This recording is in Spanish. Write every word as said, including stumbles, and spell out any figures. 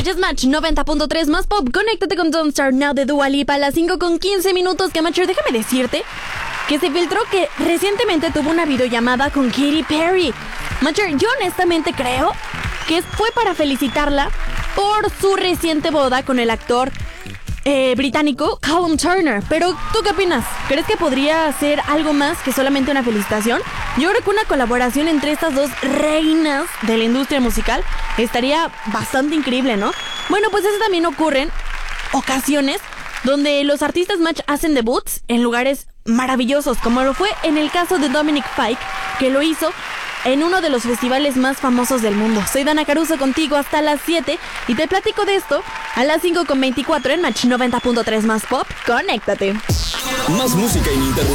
escuchas Match noventa punto tres más pop. Conéctate con Don't Start Now de Dua Lipa a las cinco con quince minutos. Que Macher, déjame decirte que se filtró que recientemente tuvo una videollamada con Katy Perry. Macher, yo honestamente creo que fue para felicitarla por su reciente boda con el actor eh, británico Callum Turner. Pero, ¿tú qué opinas? ¿Crees que podría ser algo más que solamente una felicitación? Yo creo que una colaboración entre estas dos reinas de la industria musical estaría bastante increíble, ¿no? Bueno, pues eso también ocurre en ocasiones donde los artistas Match hacen debuts en lugares maravillosos, como lo fue en el caso de Dominic Fike, que lo hizo en uno de los festivales más famosos del mundo. Soy Dana Caruso contigo hasta las siete y te platico de esto a las cinco con veinticuatro en Match noventa punto tres más pop. Conéctate. Más música ininterrumpida.